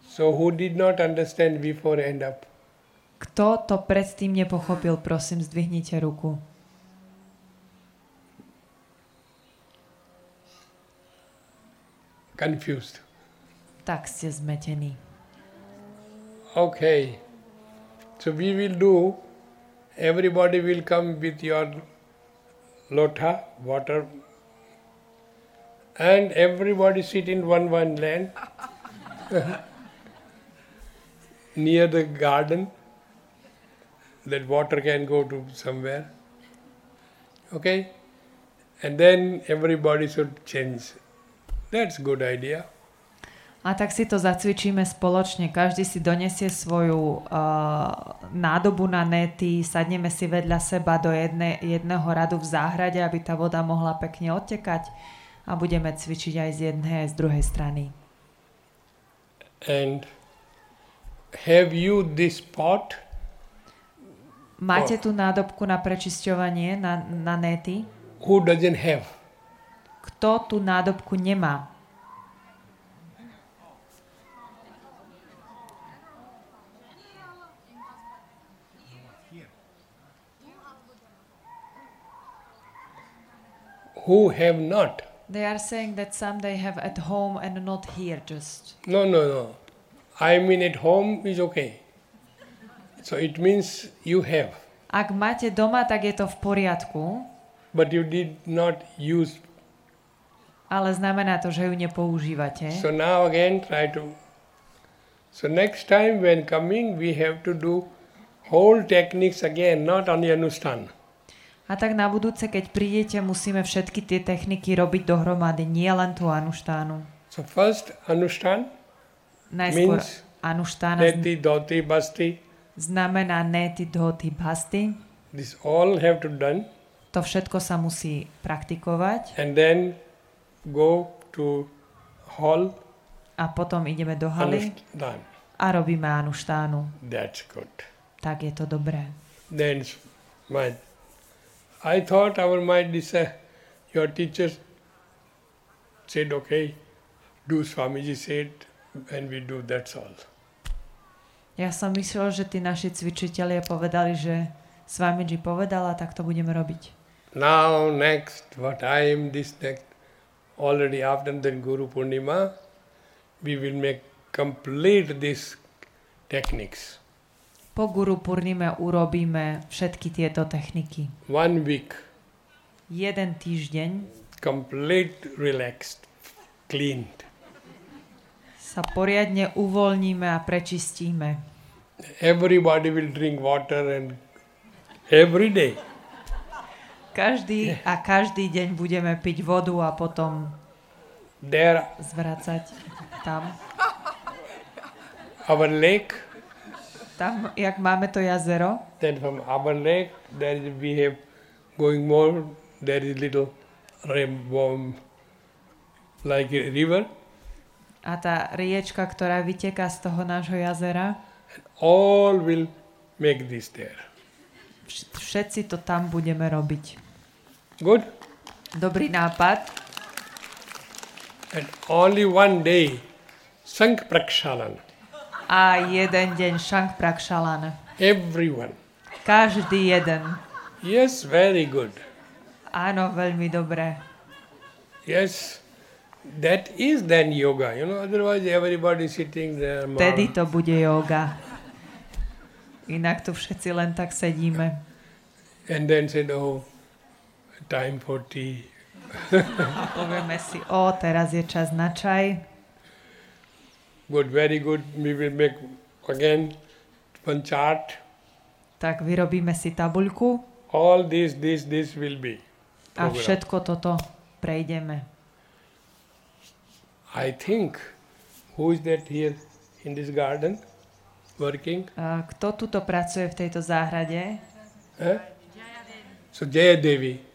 So who did not understand before, hand up? Kto to predtým nepochopil, prosím, zdvihnite ruku. Confused. Tak ste zmetení. Okay. So we will do, everybody will come with your lota, water, and everybody sit in one land near the garden, that water can go to somewhere. Okay? And then everybody should change. That's good idea. A tak si to zacvičíme spoločne. Každý si donesie svoju nádobu na nety, sadneme si vedľa seba do jedného radu v záhrade, aby tá voda mohla pekne odtekať a budeme cvičiť aj z jednej, aj z druhej strany. And have you this pot? Máte tú nádobku na prečisťovanie, na nety? Who doesn't have? Kto tú nádobku nemá? Who have not? They are saying that some they have at home and not here just. No. I mean at home is okay. So it means you have. Ak máte doma, tak je to v poriadku. But you did not use. Ale znamená to, že ju nepoužívate. So now again try to. So next time when coming we have to do whole techniques again, not only Anushthan. A tak na budúce, keď prídete, musíme všetky tie techniky robiť dohromady, nie len tú Anuštánu. So first Anushthan Najskôr means Anuštána neti, dhoti, basti. znamená neti, dhoti, basti. This all have to done. To všetko sa musí praktikovať. And then go to hall. A potom ideme do haly Anushthan. a robíme Anuštánu. That's good. Tak je to dobré. Then mind. I thought our mind is your teachers said, okay, do Swamiji said, and we do, that's all. Ja som myslel, že tí naši cvičitelia povedali, že Swamiji povedala, tak to budeme robiť. Now next, what time this next, already after the Guru Purnima, we will make complete these techniques. Po Guru Purnime urobíme všetky tieto techniky. 1 week. 1 týždeň. Complete relaxed, cleaned. Sa poriadne uvoľníme a prečistíme. Everybody will drink water and every day. Každý deň budeme piť vodu a potom There zvracať tam. Our lake. Tam, jak máme to jazero. Then from our lake, we have going more, there is little like a river. A tá riečka, ktorá vyteká z toho nášho jazera. And all will make this there. Všetci to tam budeme robiť. Good? Dobrý nápad. And only one day, Sank Prakshalan. A jeden deň Shank Prakshalan. Everyone. Každý jeden. Yes, very good. Áno, veľmi dobré. Yes, that is then yoga. Otherwise everybody sitting there. Vtedy to bude yoga. Inak tu všetci len tak sedíme. And then said, oh, time for tea. A povieme si, teraz je čas na čaj. Good, very good. We will make again one chart. Tak vyrobíme si tabuľku. All this will be. A všetko toto prejdeme. I think, who is that here in this garden working? Kto tuto pracuje v tejto záhrade? So Jaya Devi.